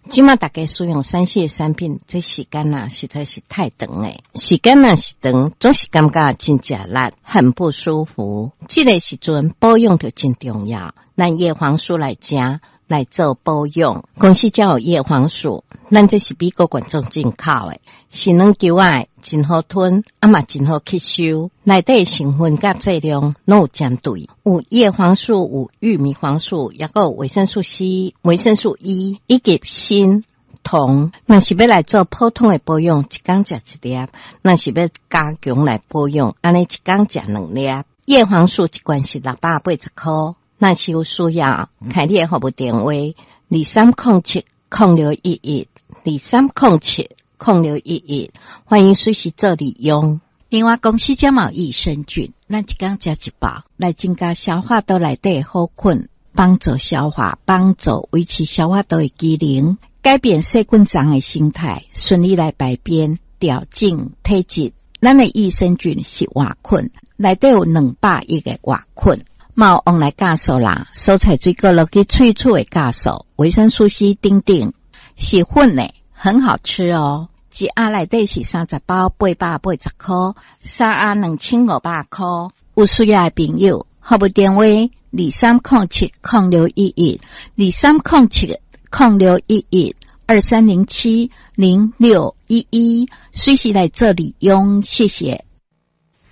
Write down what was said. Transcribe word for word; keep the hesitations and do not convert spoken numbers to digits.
即马大家使用三瀉产品，这时间啊实在是太长诶，时间啊是长，总是感觉真正力，很不舒服。这个时阵保养就真重要，咱叶黄素来食来做保养。公司才有叶黄素，咱这是美国观众进口诶，是软球仔，真好吞，啊嘛真好吸收。内底成分甲剂量拢有针对，有叶黄素，有玉米黄素，也有维生素 C、维生素 E 以及锌、铜。若是要来做普通的保养，一天食一粒；若是要加强来保养，安尼一天食两粒。叶黄素一罐是六百八十块。若是有需要，开你的服务电话二三零七零六一一二三零七零六一一，欢迎随时做利用。另外，公司才有益生菌，咱一天食一包，来增加消化道内底好菌，帮助消化，帮助维持消化道的机能，改变细菌脏的生态，顺利来排便，调整体质。咱的益生菌是活菌，内底有两百亿个活菌。毛往来酵素啦，蔬菜水果落去萃取的酵素，维生素 C 等等，是粉的，很好吃哦。一盒内底是三十包，八百八十块，三盒两千五百块。有需要的朋友，服务电话二三零七零六一一二三零七零六一一二三零七零六一一，随时来做利用，谢谢。